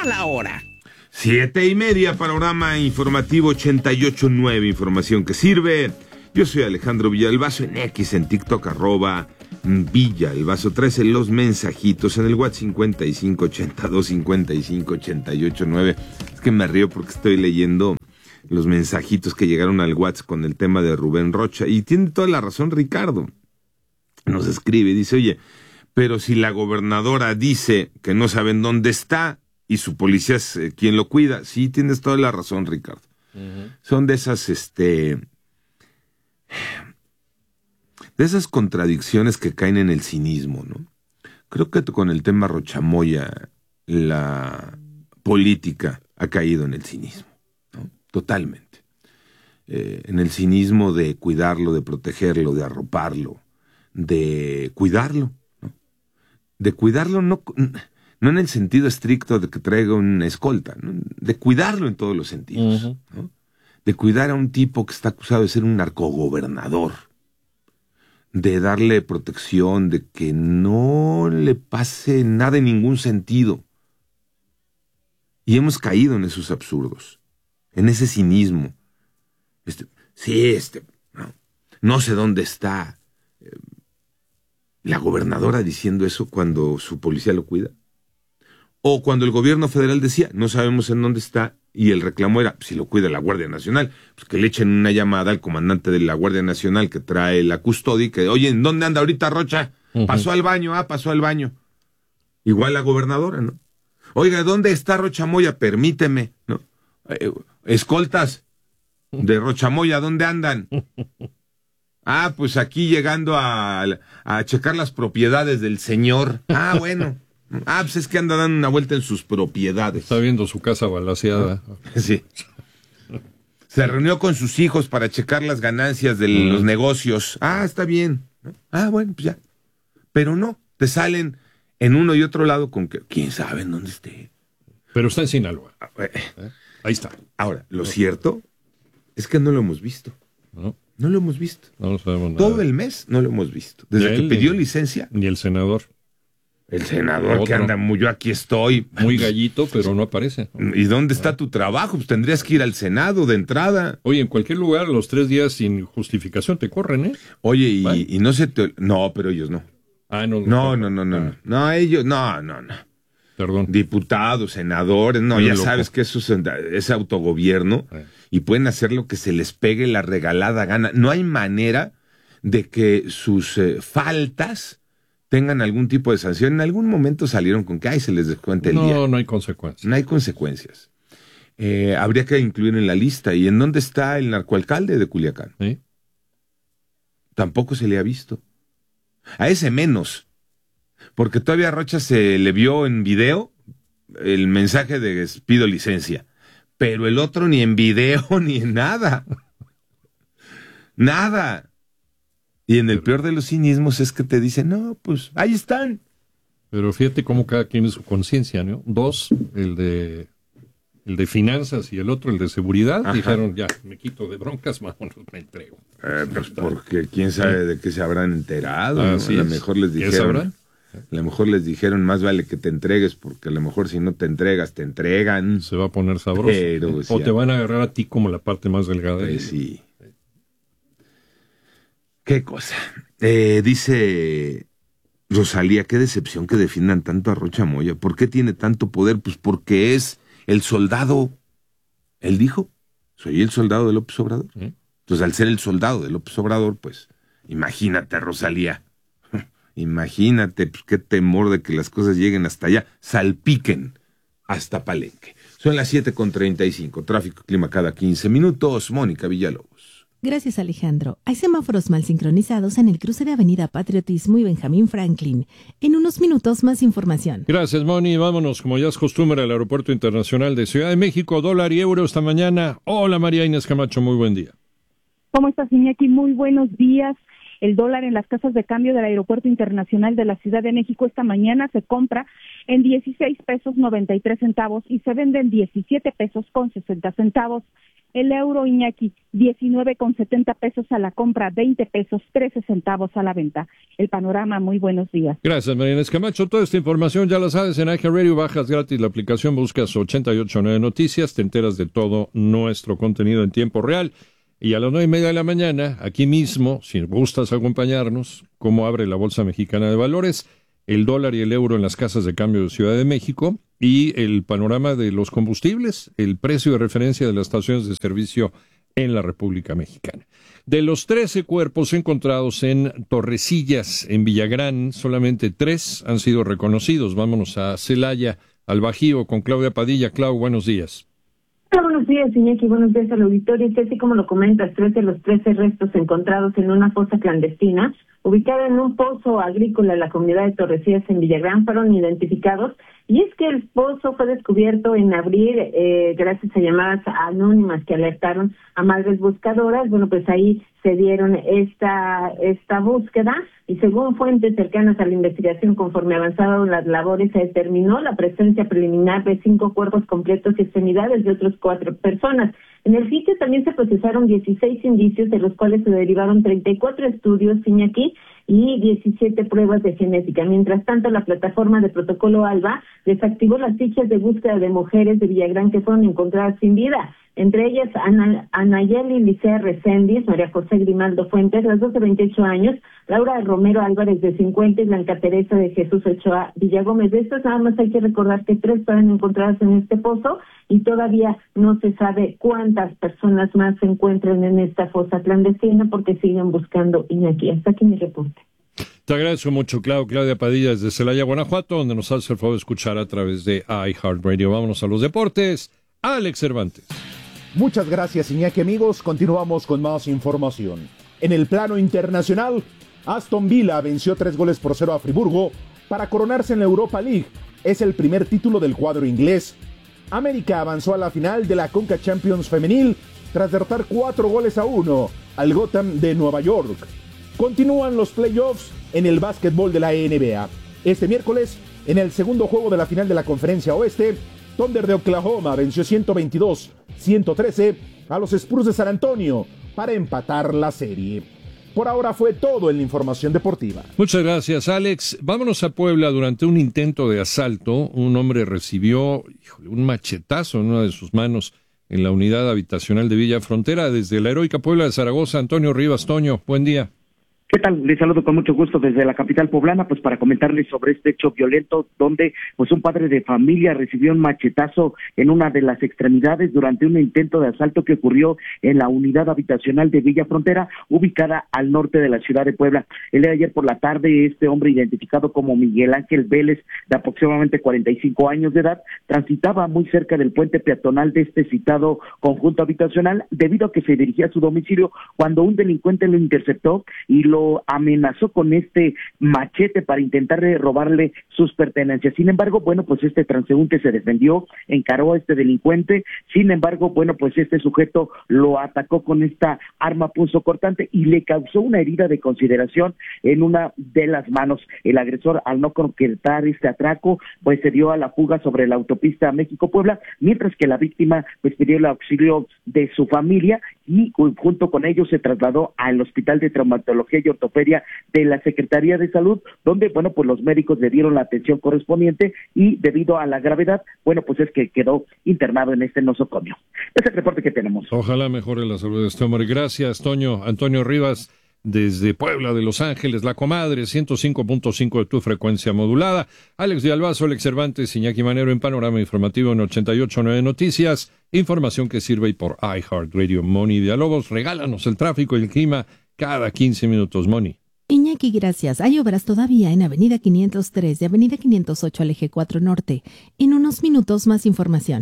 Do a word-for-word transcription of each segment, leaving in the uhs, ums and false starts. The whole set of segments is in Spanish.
la hora. Siete y media, panorama informativo ochenta y ocho punto nueve, información que sirve. Yo soy Alejandro Villalbazo, en X, en TikTok, arroba Villalbazo. Traes en los mensajitos en el WhatsApp cincuenta y cinco ochenta y dos cincuenta y cinco ochenta y ocho nueve. Es que me río porque estoy leyendo los mensajitos que llegaron al WhatsApp con el tema de Rubén Rocha. Y tiene toda la razón Ricardo. Nos escribe, dice, oye, pero si la gobernadora dice que no saben dónde está y su policía es eh, quien lo cuida, sí, tienes toda la razón, Ricardo. Uh-huh. Son de esas, este, de esas contradicciones que caen en el cinismo, ¿no? Creo que con el tema Rochamoya, la política ha caído en el cinismo, ¿no? Totalmente. Eh, en el cinismo de cuidarlo, de protegerlo, de arroparlo, de cuidarlo, ¿no? De cuidarlo no, no en el sentido estricto de que traiga una escolta, ¿no? De cuidarlo en todos los sentidos, uh-huh. ¿no? De cuidar a un tipo que está acusado de ser un narcogobernador, de darle protección, de que no le pase nada en ningún sentido. Y hemos caído en esos absurdos, en ese cinismo. Este, sí, este, no, no sé dónde está. Eh, la gobernadora diciendo eso cuando su policía lo cuida. O cuando el gobierno federal decía, no sabemos en dónde está, y el reclamo era, si lo cuida la Guardia Nacional, pues que le echen una llamada al comandante de la Guardia Nacional que trae la custodia y que, oye, ¿en dónde anda ahorita Rocha? Uh-huh. Pasó al baño, ah, pasó al baño. Igual la gobernadora, ¿no? Oiga, ¿dónde está Rochamoya? Permíteme, ¿no? Eh, escoltas de Rochamoya, ¿dónde andan? Ah, pues aquí llegando a, a checar las propiedades del señor. Ah, bueno. Ah, pues es que anda dando una vuelta en sus propiedades. Está viendo su casa balaceada. Sí. Se reunió con sus hijos para checar las ganancias de mm. los negocios. Ah, está bien. Ah, bueno, pues ya. Pero no, te salen en uno y otro lado con que quién sabe en dónde esté. Pero está en Sinaloa. ¿Eh? Ahí está. Ahora, lo no. cierto es que no lo hemos visto. No. No lo hemos visto. No lo sabemos nada. Todo el mes no lo hemos visto. Desde él, que pidió ni, licencia. Ni el senador. El senador Otro. que anda muy, yo aquí estoy. Muy gallito, pero no aparece. ¿Y dónde está tu trabajo? Pues tendrías que ir al Senado de entrada. Oye, en cualquier lugar, los tres días sin justificación te corren, ¿eh? Oye, y, ¿vale? y no se te... No, pero ellos no. Ah, no. No, no, no, no. No, no. no ellos, no, no, no. Perdón. Diputados, senadores, no, Muy ya loco. sabes que eso es, es autogobierno eh. y pueden hacer lo que se les pegue la regalada gana. No hay manera de que sus eh, faltas tengan algún tipo de sanción. En algún momento salieron con que, ay, se les descuenta el no, día. No, no hay consecuencias. No hay consecuencias. Eh, habría que incluir en la lista. ¿Y en dónde está el narcoalcalde de Culiacán? ¿Sí? Tampoco se le ha visto. A ese menos. Porque todavía a Rocha se le vio en video el mensaje de pido licencia. Pero el otro ni en video ni en nada. Nada. Y en el peor de los cinismos es que te dicen, no, pues ahí están. Pero fíjate cómo cada quien es su conciencia, ¿no? Dos, el de el de finanzas y el otro, el de seguridad, Ajá. dijeron, ya, me quito de broncas, vámonos, me entrego. Eh, pues porque quién sabe de qué se habrán enterado. ¿no? A lo mejor les dijeron, a lo mejor les dijeron, más vale que te entregues, porque a lo mejor si no te entregas, te entregan. Se va a poner sabroso. Pero, o sea, te van a agarrar a ti como la parte más delgada. Pues sí. Qué cosa. Eh, dice Rosalía, qué decepción que defiendan tanto a Rochamoya. ¿Por qué tiene tanto poder? Pues porque es el soldado. Él dijo, soy el soldado de López Obrador. ¿Eh? Entonces, al ser el soldado de López Obrador, pues, imagínate, Rosalía. Imagínate, pues, qué temor de que las cosas lleguen hasta allá, salpiquen hasta Palenque. Son las siete con treinta y cinco. Tráfico, clima cada quince minutos. Mónica Villalobos. Gracias, Alejandro. Hay semáforos mal sincronizados en el cruce de Avenida Patriotismo y Benjamín Franklin. En unos minutos, más información. Gracias, Moni. Vámonos, como ya es costumbre, al Aeropuerto Internacional de Ciudad de México. Dólar y euro esta mañana. Hola, María Inés Camacho. Muy buen día. ¿Cómo estás, Iñaki? Muy buenos días. El dólar en las casas de cambio del Aeropuerto Internacional de la Ciudad de México esta mañana se compra en dieciséis pesos noventa y tres centavos y se vende en diecisiete pesos con sesenta centavos. El euro, Iñaki, diecinueve con setenta pesos a la compra, veinte pesos, trece centavos a la venta. El panorama, muy buenos días. Gracias, Mariana Escamacho. Toda esta información ya la sabes en iHeartRadio. Bajas gratis la aplicación, buscas ochenta y ocho punto nueve Noticias, te enteras de todo nuestro contenido en tiempo real. Y a las nueve y media de la mañana, aquí mismo, si gustas acompañarnos, cómo abre la Bolsa Mexicana de Valores, el dólar y el euro en las casas de cambio de Ciudad de México y el panorama de los combustibles, el precio de referencia de las estaciones de servicio en la República Mexicana. De los trece cuerpos encontrados en Torrecillas, en Villagrán, solamente tres han sido reconocidos. Vámonos a Celaya, al Bajío, con Claudia Padilla. Clau, buenos días. Hola, buenos días, Iñaki. Buenos días al auditorio. Y así como lo comentas, tres de los trece restos encontrados en una fosa clandestina ubicada en un pozo agrícola en la comunidad de Torrecillas en Villagrán fueron identificados. Y es que el pozo fue descubierto en abril eh, gracias a llamadas anónimas que alertaron a madres buscadoras. Bueno, pues ahí se dieron esta esta búsqueda y según fuentes cercanas a la investigación, conforme avanzaron las labores, se determinó la presencia preliminar de cinco cuerpos completos y extremidades de otras cuatro personas. En el sitio también se procesaron dieciséis indicios, de los cuales se derivaron treinta y cuatro estudios, Iñaki, y diecisiete pruebas de genética. Mientras tanto, la plataforma de Protocolo ALBA desactivó las fichas de búsqueda de mujeres de Villagrán que fueron encontradas sin vida. Entre ellas, Ana, Anayeli Licea Reséndiz, María José Grimaldo Fuentes, las dos de veintiocho años, Laura Romero Álvarez de cincuenta y Blanca Teresa de Jesús Ochoa Villagómez. De estas nada más hay que recordar que tres fueron encontradas en este pozo y todavía no se sabe cuántas personas más se encuentran en esta fosa clandestina porque siguen buscando, Iñaki. Hasta aquí mi reporte. Te agradezco mucho, Clau. Claudia Padilla desde Celaya, Guanajuato, donde nos hace el favor de escuchar a través de iHeartRadio. Vámonos a los deportes. Alex Cervantes. Muchas gracias, Iñaki, amigos. Continuamos con más información. En el plano internacional, Aston Villa venció tres goles por cero a Friburgo para coronarse en la Europa League. Es el primer título del cuadro inglés. América avanzó a la final de la Conca Champions Femenil tras derrotar cuatro goles a uno al Gotham de Nueva York. Continúan los playoffs en el básquetbol de la N B A. Este miércoles, en el segundo juego de la final de la Conferencia Oeste, Thunder de Oklahoma venció ciento veintidós a ciento trece a los Spurs de San Antonio para empatar la serie. Por ahora fue todo en la información deportiva. Muchas gracias, Alex. Vámonos a Puebla. Durante un intento de asalto, un hombre recibió híjole, un machetazo en una de sus manos en la unidad habitacional de Villa Frontera. Desde la heroica Puebla de Zaragoza, Antonio Rivas. Toño, buen día. ¿Qué tal? Les saludo con mucho gusto desde la capital poblana, pues para comentarles sobre este hecho violento donde pues un padre de familia recibió un machetazo en una de las extremidades durante un intento de asalto que ocurrió en la unidad habitacional de Villa Frontera, ubicada al norte de la ciudad de Puebla. El día de ayer por la tarde, este hombre identificado como Miguel Ángel Vélez, de aproximadamente cuarenta y cinco años de edad, transitaba muy cerca del puente peatonal de este citado conjunto habitacional debido a que se dirigía a su domicilio cuando un delincuente lo interceptó y lo amenazó con este machete para intentar robarle sus pertenencias. Sin embargo, bueno, pues este transeúnte se defendió, encaró a este delincuente. Sin embargo, bueno, pues este sujeto lo atacó con esta arma punzocortante y le causó una herida de consideración en una de las manos. El agresor, al no concretar este atraco, pues se dio a la fuga sobre la autopista México-Puebla, mientras que la víctima pues pidió el auxilio de su familia y junto con ellos se trasladó al Hospital de Traumatología y Ortopedia de la Secretaría de Salud, donde, bueno, pues los médicos le dieron la atención correspondiente y debido a la gravedad, bueno, pues es que quedó internado en este nosocomio. Es el reporte que tenemos. Ojalá mejore la salud de este hombre. Gracias, Toño. Antonio Rivas, desde Puebla de Los Ángeles, La Comadre, ciento cinco punto cinco de tu frecuencia modulada. Alex de Albazo, Alex Cervantes, Iñaki Manero en Panorama Informativo en ochenta y ocho punto nueve Noticias. Información que sirve y por iHeartRadio. Moni Villalobos, regálanos el tráfico y el clima cada quince minutos, Moni. Iñaki, gracias. Hay obras todavía en Avenida quinientos tres y Avenida quinientos ocho al Eje cuatro Norte. En unos minutos más información.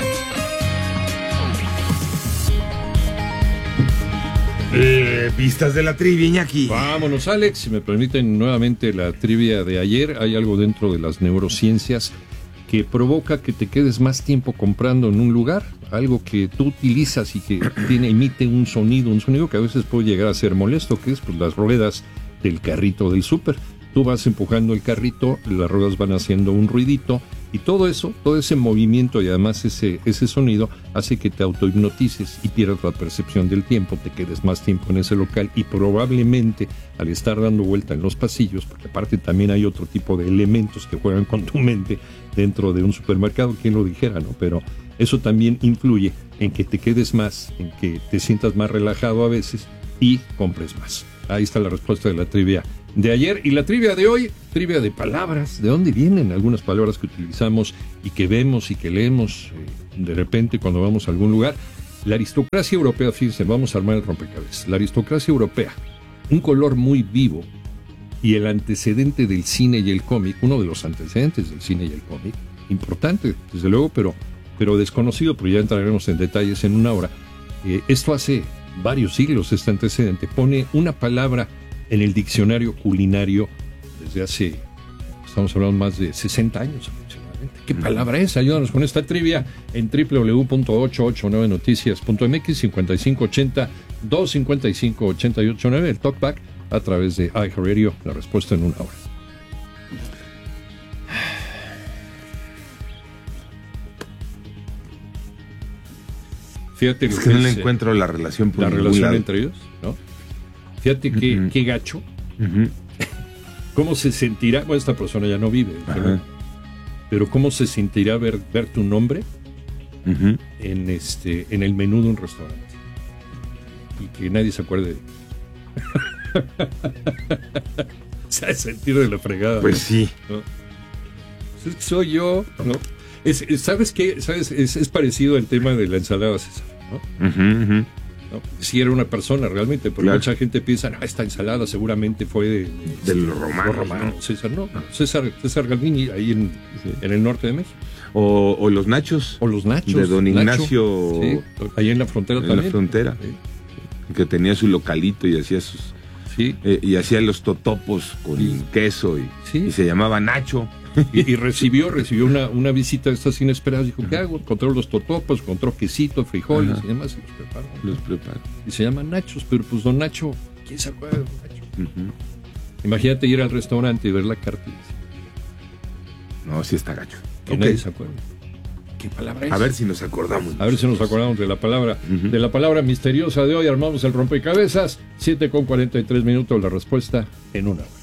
Eh, pistas de la trivia, Iñaki. Vámonos, Alex. Si me permiten nuevamente la trivia de ayer, hay algo dentro de las neurociencias que provoca que te quedes más tiempo comprando en un lugar, algo que tú utilizas y que tiene, emite un sonido, un sonido que a veces puede llegar a ser molesto, que es pues las ruedas del carrito del súper. Tú vas empujando el carrito, las ruedas van haciendo un ruidito Y todo eso, todo ese movimiento y además ese, ese sonido hace que te autohipnotices y pierdas la percepción del tiempo, te quedes más tiempo en ese local y probablemente al estar dando vuelta en los pasillos, porque aparte también hay otro tipo de elementos que juegan con tu mente dentro de un supermercado, quien lo dijera, ¿no? Pero eso también influye en que te quedes más, en que te sientas más relajado a veces y compres más. Ahí está la respuesta de la trivia de ayer. Y la trivia de hoy, trivia de palabras. ¿De dónde vienen algunas palabras que utilizamos y que vemos y que leemos eh, de repente cuando vamos a algún lugar? La aristocracia europea, fíjense, vamos a armar el rompecabezas. La aristocracia europea, un color muy vivo y el antecedente del cine y el cómic, uno de los antecedentes del cine y el cómic, importante, desde luego, pero, pero desconocido, pero ya entraremos en detalles en una hora. Eh, esto hace varios siglos, este antecedente, pone una palabra en el diccionario culinario desde hace, estamos hablando más de sesenta años aproximadamente. ¿Qué palabra es? Ayúdanos con esta trivia en doble u doble u doble u punto ochocientos ochenta y nueve noticias punto m x, cincuenta y cinco ochenta, doscientos cincuenta y cinco, ochenta y ochenta y nueve, el talkback a través de iHeartRadio, la respuesta en una hora. Fíjate es que, que no le es, encuentro la relación por la relación lado. entre ellos, ¿no? Fíjate que, uh-huh. qué gacho. Uh-huh. ¿Cómo se sentirá? Bueno, esta persona ya no vive, pero, pero ¿cómo se sentirá ver, ver tu nombre uh-huh. en este en el menú de un restaurante? Y que nadie se acuerde de se ha de sentir de la fregada. Pues ¿no? sí. ¿No? Soy yo, ¿no? Es, ¿Sabes qué? ¿Sabes? Es, es parecido al tema de la ensalada César, ¿no? Uh-huh, uh-huh. ¿No? Si era una persona realmente, porque claro. mucha gente piensa, no, esta ensalada seguramente fue de, de, de los romanos. Romano. ¿no? César no, César, César Galvini, ahí en, sí. en el norte de México. O, o los nachos. O los nachos. De don Ignacio. Nacho, sí, ahí en la frontera en también. En la frontera. Sí. Que tenía su localito y hacía sus. Sí. Eh, y hacía los totopos con sí. queso y, sí. y se llamaba Nacho. Y, y recibió recibió una, una visita de estas inesperadas. Dijo, ¿qué hago? Encontró los totopos, encontró quesito, frijoles Ajá. y demás. Y los preparó. Los preparó. Y se llaman Nachos, pero pues don Nacho, ¿quién se acuerda de don Nacho? Uh-huh. Imagínate ir al restaurante y ver la carta y decir, no, sí está gacho. Que okay. nadie se acuerda. ¿Qué palabra es? A ver si nos acordamos. A ver si nos acordamos de la palabra, uh-huh. de la palabra misteriosa de hoy. Armamos el rompecabezas. siete con cuarenta y tres minutos. La respuesta en una hora.